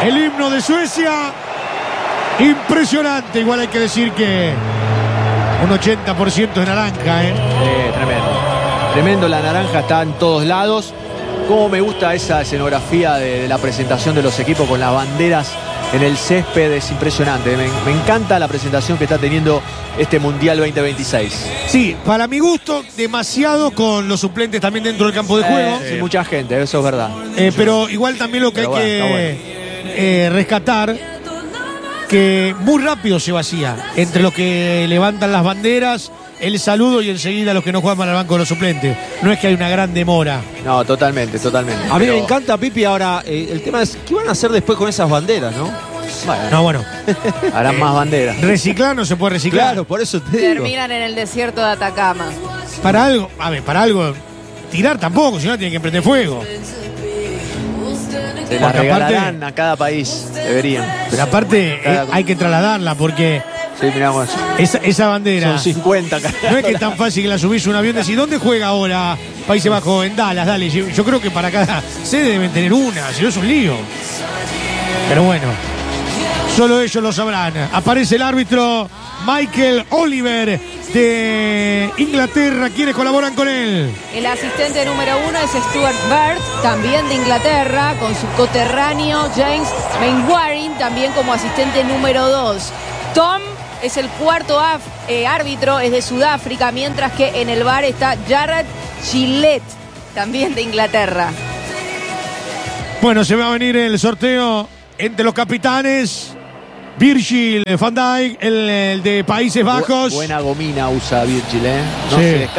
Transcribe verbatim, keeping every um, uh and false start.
el himno de Suecia. Impresionante. Igual hay que decir que un ochenta por ciento de naranja, ¿eh? Eh, tremendo. Tremendo, la naranja está en todos lados. Cómo me gusta esa escenografía de, de la presentación de los equipos con las banderas en el césped, es impresionante. Me, me encanta la presentación que está teniendo este Mundial veinte veintiséis. Sí, para mi gusto, demasiado con los suplentes también dentro del campo de juego. Eh, sí, mucha gente, eso es verdad. Eh, pero igual también lo que Pero hay bueno, que está bueno. eh, rescatar, que muy rápido se vacía. Entre los que levantan las banderas, el saludo y enseguida los que no juegan para el banco de los suplentes. No es que hay una gran demora. No, totalmente, totalmente. A mí Pero, me encanta, Pipi. Ahora, eh, el tema es, ¿qué van a hacer después con esas banderas, no? bueno, No, bueno. harán Eh, más banderas. Reciclar no se puede reciclar. Claro, por eso te digo. Terminan en el desierto de Atacama. Para algo, a ver, para algo, tirar tampoco, si no tienen que prender fuego. Se la Porque aparte- regalarán a cada país, deberían. Pero aparte eh, hay que trasladarla porque Sí, miramos. esa, esa bandera Son cincuenta. no es que es tan fácil que la subís a un avión y decís, ¿dónde juega ahora Países Bajos? En Dallas, dale. Yo, yo creo que para cada sede deben tener una, si no es un lío. Pero bueno, solo ellos lo sabrán. Aparece el árbitro Michael Oliver de Inglaterra. ¿Quiénes colaboran con él? El asistente número uno es Stuart Bird, también de Inglaterra, con su coterráneo James Mainwaring, también como asistente número dos. Tom es el cuarto af, eh, árbitro, es de Sudáfrica, mientras que en el bar está Jared Gillette, también de Inglaterra. Bueno, se va a venir el sorteo entre los capitanes. Virgil van Dijk, el, el de Países Bajos. Buena gomina usa Virgil, ¿eh? No Sí. se descarta.